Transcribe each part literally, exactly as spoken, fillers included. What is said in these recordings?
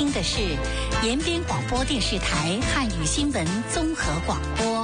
听的是延边广播电视台汉语新闻综合广播。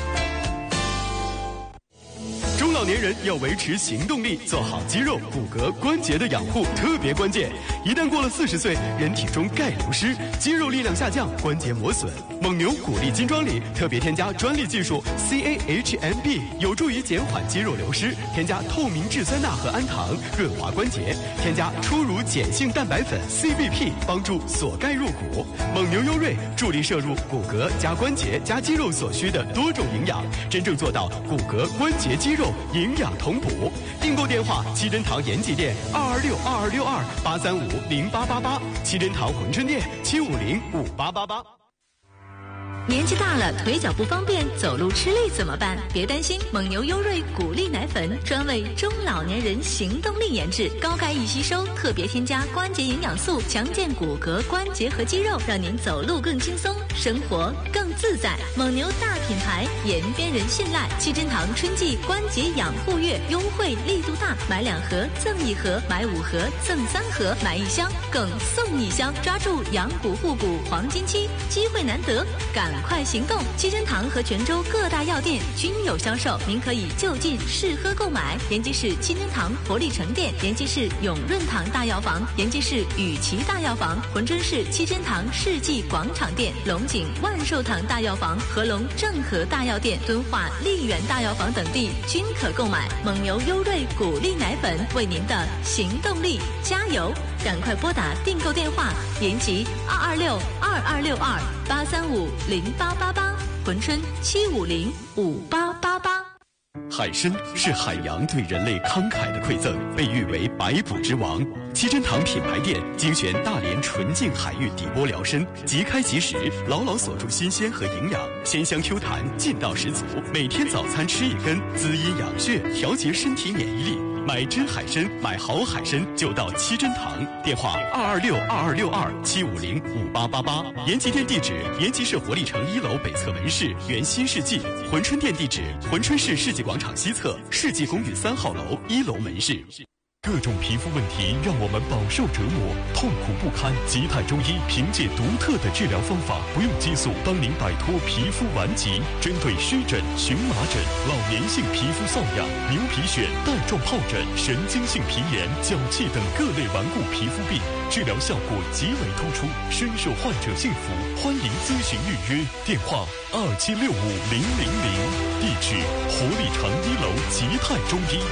中老年人要维持行动力，做好肌肉、骨骼、关节的养护特别关键。一旦过了四十岁，人体中钙流失，肌肉力量下降，关节磨损。蒙牛骨力金装里特别添加专利技术 C A H M B， 有助于减缓肌肉流失。添加透明质酸钠和氨糖，润滑关节。添加初乳碱性蛋白粉 C B P， 帮助锁钙入骨。蒙牛优瑞助力摄入骨骼加关节加肌肉所需的多种营养，真正做到骨骼、关节、肌肉营养同补。订购电话：七珍堂延吉店二二六二二六二八三五零八八八，七珍堂珲春店七五零五八八八。 年纪大了，腿脚不方便，走路吃力怎么办？别担心，蒙牛优瑞骨力奶粉专为中老年人行动力研制，高钙易吸收，特别添加关节营养素，强健骨骼、关节和肌肉，让您走路更轻松，生活更自在。蒙牛大品牌，延边人信赖。七珍堂春季关节养护月优惠力度大，买两盒赠一盒，买五盒赠三盒，买一箱更送一箱，抓住养骨护骨黄金期，机会难得，赶快行动！七珍堂和泉州各大药店均有销售，您可以就近试喝购买。延吉市七珍堂活力城店、延吉市永润堂大药房、延吉市雨琦大药房、珲春市七珍堂世纪广场店、龙井万寿堂大药房、合龙正和大药店、敦化丽园大药房等地均可购买。蒙牛优瑞骨力奶粉为您的行动力加油！赶快拨打订购电话：延吉二二六二二六二八三五零八八八，珲春七五零五八八八。 海参是海洋对人类慷慨的馈赠，被誉为百补之王。七珍堂品牌店精选大连纯净海域底波疗参，即开即食，牢牢锁住新鲜和营养，鲜香 Q 弹，劲道十足。每天早餐吃一根，滋阴养血，调节身体免疫力。买真海参，买好海参就到七珍堂，电话二二六二二六二七五零五八八八。延吉店地址：延吉市活力城一楼北侧门市原新世纪。珲春店地址：珲春市世纪广场西侧世纪公寓三号楼一楼门市。 各种皮肤问题让我们饱受折磨，痛苦不堪。吉泰中医凭借独特的治疗方法，不用激素，帮您摆脱皮肤顽疾。针对湿疹、荨麻疹、老年性皮肤瘙痒、牛皮癣、带状疱疹、神经性皮炎、脚气等各类顽固皮肤病，治疗效果极为突出，深受患者信服。欢迎咨询预约，电话二七六五零零零，地址活力城一楼吉泰中医。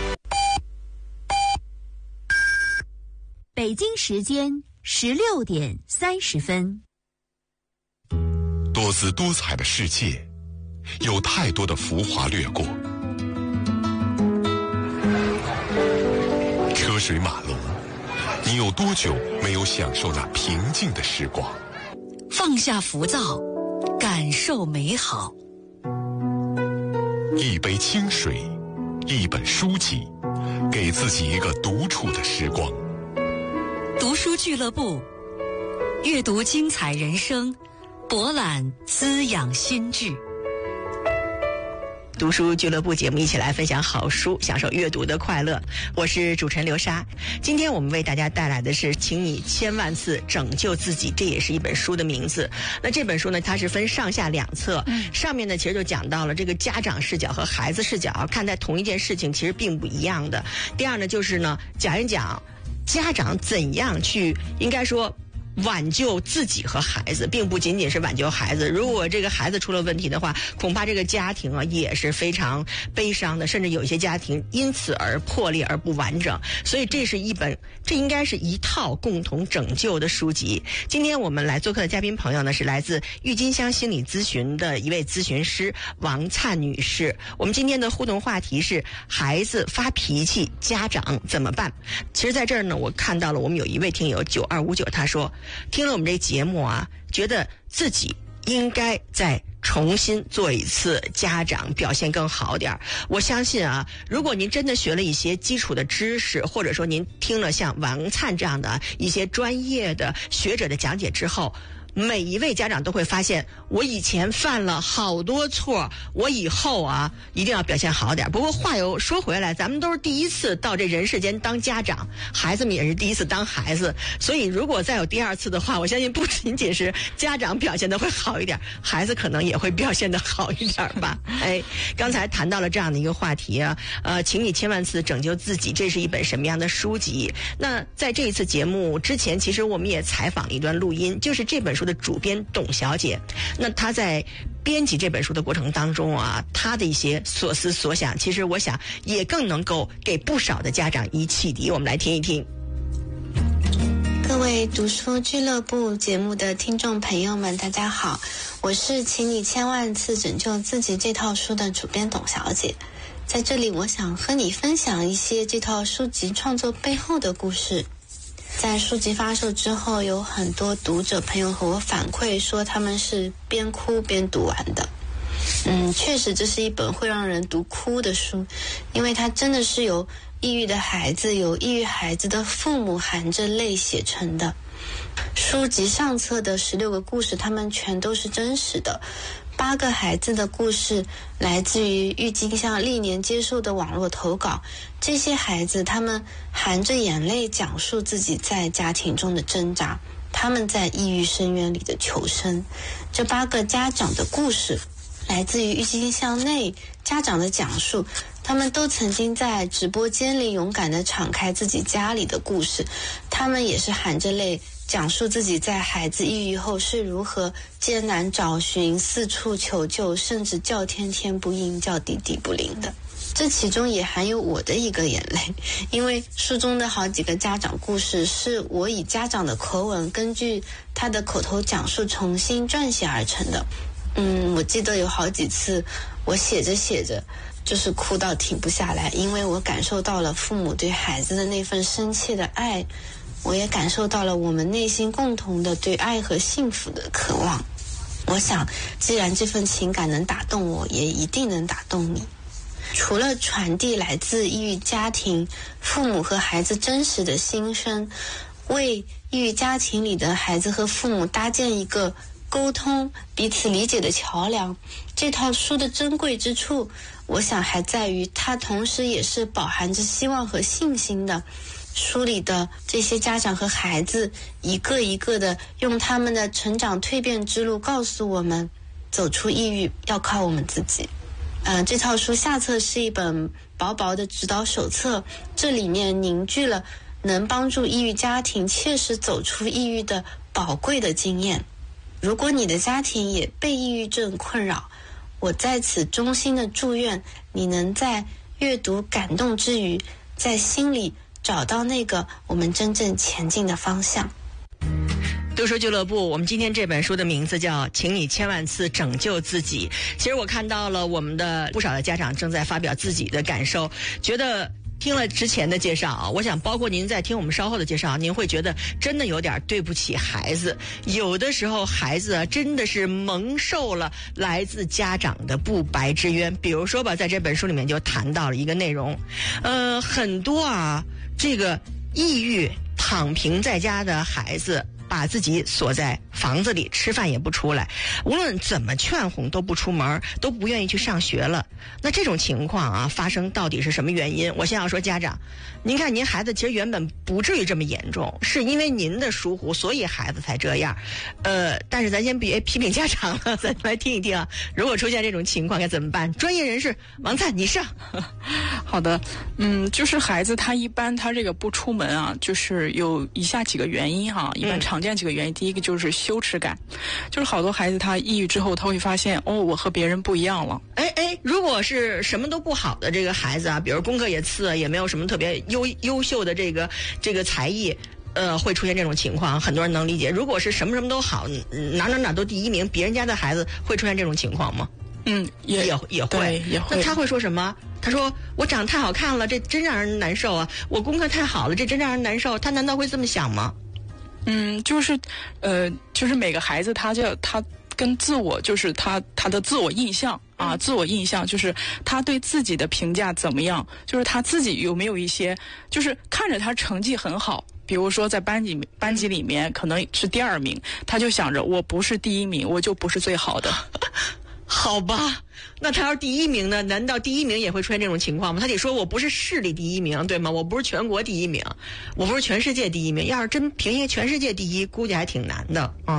北京时间十六点三十分。 多姿多彩的世界，有太多的浮华掠过，车水马龙，你有多久没有享受那平静的时光？ 放下浮躁，感受美好。 一杯清水，一本书籍，给自己一个独处的时光。 读书俱乐部，阅读精彩人生，博览滋养心智。 读书俱乐部节目，一起来分享好书，享受阅读的快乐。我是主持人刘莎。今天我们为大家带来的是《请你千万次拯救自己》，这也是一本书的名字。那这本书呢，它是分上下两册，上面呢其实就讲到了这个家长视角和孩子视角看待同一件事情其实并不一样的。第二呢，就是呢讲一讲家长怎样去，应该说挽救自己和孩子，并不仅仅是挽救孩子。如果这个孩子出了问题的话，恐怕这个家庭啊也是非常悲伤的，甚至有一些家庭因此而破裂而不完整。所以这是一本，这应该是一套共同拯救的书籍。今天我们来做客的嘉宾朋友呢，是来自郁金香心理咨询的一位咨询师王灿女士。我们今天的互动话题是孩子发脾气，家长怎么办？其实在这儿呢，我看到了我们有一位听友九二五九，他说听了我们这节目啊，觉得自己应该再重新做一次家长，表现更好点。我相信啊，如果您真的学了一些基础的知识，或者说您听了像王灿这样的一些专业的学者的讲解之后， 每一位家长都会发现，我以前犯了好多错，我以后啊一定要表现好点。不过话又说回来，咱们都是第一次到这人世间当家长，孩子们也是第一次当孩子，所以如果再有第二次的话，我相信不仅仅是家长表现的会好一点，孩子可能也会表现的好一点吧。哎，刚才谈到了这样的一个话题啊，呃，请你千万次拯救自己，这是一本什么样的书籍？那在这一次节目之前，其实我们也采访了一段录音，就是这本书的主编董小姐。那她在编辑这本书的过程当中啊，她的一些所思所想，其实我想也更能够给不少的家长以启迪。我们来听一听。 各位读书俱乐部节目的听众朋友们，大家好，我是请你千万次拯救自己这套书的主编董小姐。在这里我想和你分享一些这套书籍创作背后的故事。在书籍发售之后，有很多读者朋友和我反馈说他们是边哭边读完的。嗯，确实这是一本会让人读哭的书，因为它真的是由抑郁的孩子有抑郁孩子的父母含着泪写成的。书籍上册的十六个故事，他们全都是真实的。八个孩子的故事来自于郁金香历年接受的网络投稿，这些孩子他们含着眼泪讲述自己在家庭中的挣扎，他们在抑郁深渊里的求生。这八个家长的故事来自于郁金香内家长的讲述，他们都曾经在直播间里勇敢地敞开自己家里的故事，他们也是含着泪讲述自己在孩子抑郁后是如何艰难找寻、四处求救，甚至叫天天不应，叫地地不灵的。这其中也含有我的一个眼泪，因为书中的好几个家长故事是我以家长的口吻，根据他的口头讲述重新撰写而成的。嗯，我记得有好几次我写着写着就是哭到停不下来，因为我感受到了父母对孩子的那份深切的爱，我也感受到了我们内心共同的对爱和幸福的渴望。我想既然这份情感能打动我，也一定能打动你。除了传递来自抑郁家庭父母和孩子真实的心声，为抑郁家庭里的孩子和父母搭建一个沟通彼此理解的桥梁，这套书的珍贵之处，我想还在于它同时也是饱含着希望和信心的。书里的这些家长和孩子一个一个的用他们的成长蜕变之路告诉我们，走出抑郁要靠我们自己。呃，这套书下册是一本薄薄的指导手册，这里面凝聚了能帮助抑郁家庭切实走出抑郁的宝贵的经验。如果你的家庭也被抑郁症困扰，我在此衷心的祝愿你能在阅读感动之余，在心里找到那个我们真正前进的方向。 读书俱乐部，我们今天这本书的名字叫《请你千万次拯救自己》。其实我看到了我们的不少的家长正在发表自己的感受，觉得听了之前的介绍啊，我想包括您在听我们稍后的介绍，您会觉得真的有点对不起孩子。有的时候孩子啊，真的是蒙受了来自家长的不白之冤。比如说吧，在这本书里面就谈到了一个内容，呃，很多啊，这个抑郁躺平在家的孩子，把自己锁在房子里，吃饭也不出来，无论怎么劝哄都不出门，都不愿意去上学了。那这种情况啊，发生到底是什么原因？我先要说家长，您看您孩子其实原本不至于这么严重，是因为您的疏忽，所以孩子才这样。呃，但是咱先别批评家长了，咱来听一听啊，如果出现这种情况该怎么办？专业人士王灿，你上。 好的，嗯，就是孩子他一般他这个不出门啊，就是有以下几个原因哈，一般常见几个原因。嗯、第一个就是羞耻感，就是好多孩子他抑郁之后，他会发现哦，我和别人不一样了。 哎哎，如果是什么都不好的这个孩子啊，比如功课也次，也没有什么特别优优秀的这个这个才艺。呃，会出现这种情况，很多人能理解。如果是什么什么都好，哪哪哪都第一名，别人家的孩子会出现这种情况吗？ 嗯，也也也会， 也会。 那他会说什么？他说我长得太好看了，这真让人难受啊！我功课太好了，这真让人难受。他难道会这么想吗？ 嗯，就是，呃，就是每个孩子他就他跟自我，就是他他的自我印象啊，自我印象就是他对自己的评价怎么样，就是他自己有没有一些，就是看着他成绩很好。 比如说在班级班级里面可能是第二名，他就想着我不是第一名，我就不是最好的。 好吧，那他要是第一名呢？难道第一名也会出现这种情况吗？他得说我不是市里第一名，对吗？我不是全国第一名，我不是全世界第一名。要是真凭一个全世界第一，估计还挺难的啊。